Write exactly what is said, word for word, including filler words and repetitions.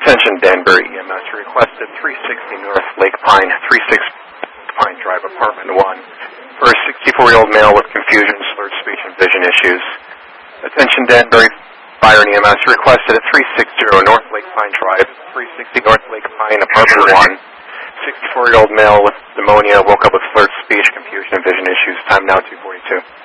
Attention Danbury E M S requested three sixty North Lake Pine, three sixty Pine Drive, Apartment one, for a sixty-four-year-old male with confusion, slurred speech, and vision issues. Attention Danbury Fire and E M S requested at three sixty North Lake Pine Drive, three sixty North Lake Pine, Apartment one, sixty-four-year-old male with pneumonia woke up with slurred speech, confusion, and vision issues. Time now two forty-two.